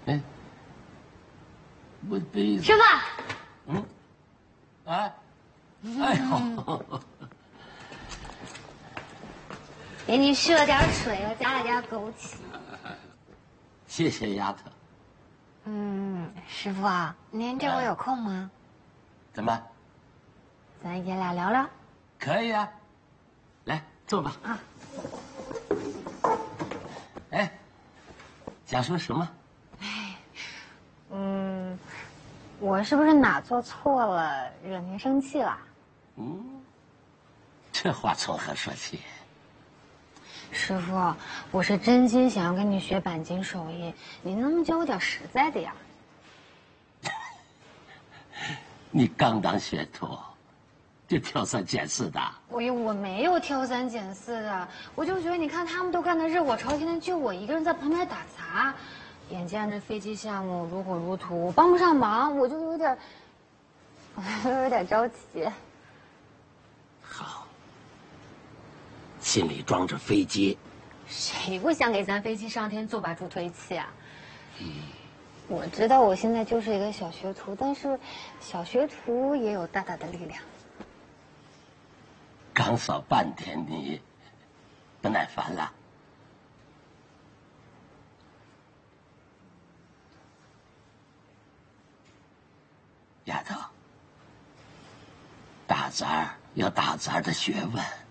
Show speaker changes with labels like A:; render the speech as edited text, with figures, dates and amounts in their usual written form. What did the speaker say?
A: 哎，我杯子。
B: 师傅。
A: 嗯。哎。哎呦。
B: 给你续了点水，我加了点枸杞。
A: 谢谢丫头。
B: 师傅啊，您这会有空吗？
A: 怎么？
B: 咱爷俩聊聊。
A: 可以啊，来坐吧。啊。哎，想说什么？
B: 我是不是哪做错了，惹您生气了？
A: 这话从何说起？
B: 师傅，我是真心想要跟你学钣金手艺，你能不能教我点实在的呀？
A: 你刚当学徒，就挑三拣四的？
B: 我没有挑三拣四的，我就觉得你看他们都干得热火朝天的，就我一个人在旁边打杂，眼见着飞机项目如火如荼，我帮不上忙，我就有点着急。
A: 好，心里装着飞机。
B: 谁不想给咱飞机上天做把助推器啊？我知道我现在就是一个小学徒，但是小学徒也有大大的力量。
A: 刚扫半天，你不耐烦了？丫头，打杂有打杂的学问。